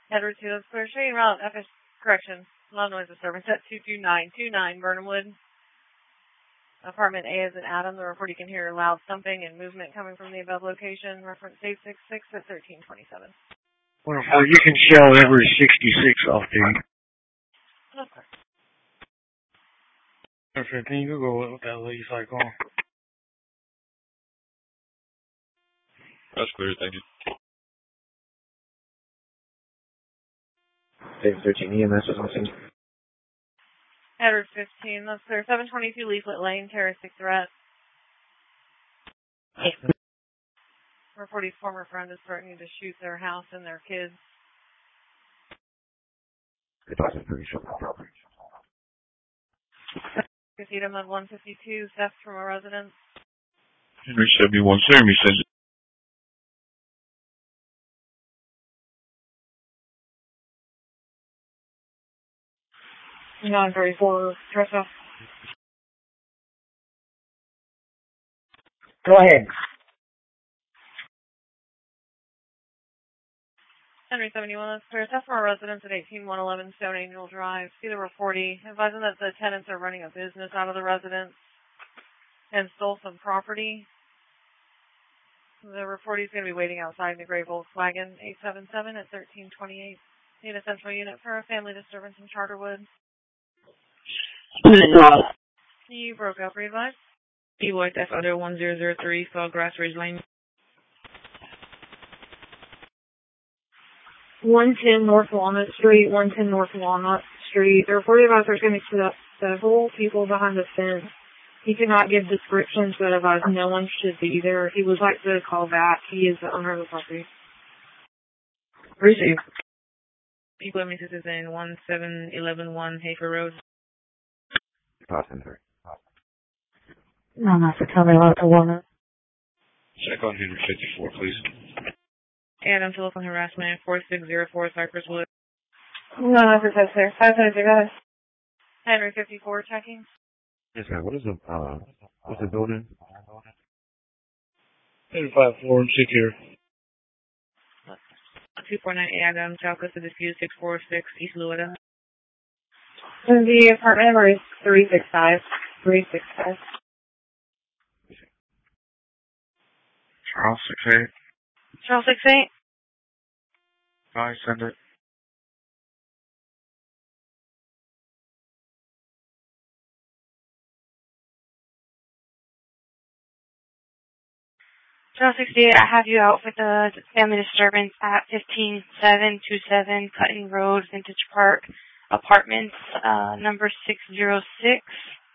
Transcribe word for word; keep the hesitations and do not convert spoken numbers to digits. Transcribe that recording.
Edward two, that's clear. Shading route, F S, correction, loud noise disturbance at two two nine two nine Burnhamwood. Apartment A is in Adam. The report you can hear loud thumping and movement coming from the above location. Reference eight six six at thirteen twenty-seven. Well, you can show every sixty-six off there. Okay. Perfect. Can you Google what that leads like on? That's clear, thank you. Dave thirteen E M S is on scene. Edward fifteen, that's clear. seven twenty-two Leaflet Lane, terroristic threat. Reportee's former friend is threatening to shoot their house and their kids. Good talk, pretty sure. Casita Mud one fifty-two, theft from a residence. Henry seventy-one, Jeremy says it. nine thirty-four, Tressa. Go ahead. Henry seventy-one, that's clear. Theft from a residence at eighteen one eleven Stone Angel Drive. See the reportee, advising that the tenants are running a business out of the residence and stole some property. The reportee is going to be waiting outside in the gray Volkswagen eight seven seven at thirteen twenty-eight. Need a central unit for a family disturbance in Charterwood. You broke up, readvise. E White, that's under one zero zero three, Sawgrass Ridge Lane. one ten North Walnut Street, one ten North Walnut Street. The reported advisor is going to set up several people behind the fence. He cannot give descriptions, but advise no one should be there. If he would like to call back, he is the owner of the property. Receive. Equipment is in one seven one one Hafer Road. Center. No, not to tell me about the woman. Check on Henry fifty-four, please. Adam, telephone harassment, four six zero four Cypress Wood. No, no, for test there. Five times, guys. Henry fifty-four, checking. Yes, ma'am. What is the, uh, what's the building? Henry five four and six here. two four nine Adam, Chalcus to dispute six four six East Louetta. The apartment number is three six five. three six five. Charles six eight. Charles six eight. I send it. Charles sixty-eight, I have you out for the family disturbance at fifteen seven two seven Cutting Road, Vintage Park Apartments, uh, number six zero six.